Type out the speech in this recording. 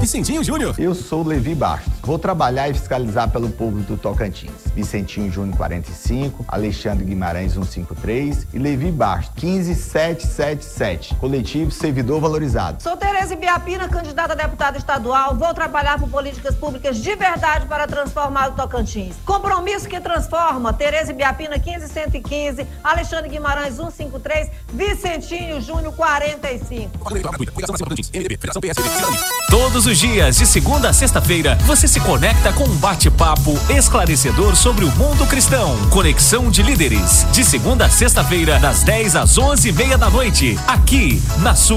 Vicentinho Júnior. Eu sou Levi Bastos. Vou trabalhar e fiscalizar pelo povo do Tocantins. Vicentinho Júnior 45, Alexandre Guimarães 153 e Levi Bastos 15777. Coletivo Servidor Valorizado. Sou Tereza Ibiapina, candidata a deputada estadual. Vou trabalhar por políticas públicas de verdade para transformar o Tocantins. Compromisso que transforma. Tereza Ibiapina 15115, Alexandre Guimarães 153, Vicentinho Júnior 45. Todos os dias, de segunda a sexta-feira, você se conecta com um bate-papo esclarecedor sobre o mundo cristão. Conexão de Líderes. De segunda a sexta-feira, das 10 às 11h30 da noite. Aqui, na sua